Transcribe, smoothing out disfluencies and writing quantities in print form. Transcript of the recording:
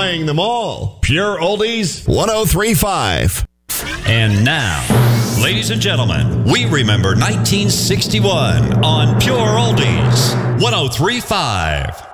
playing them all. Pure Oldies 103.5. And now, ladies and gentlemen, we remember 1961 on Pure Oldies 103.5.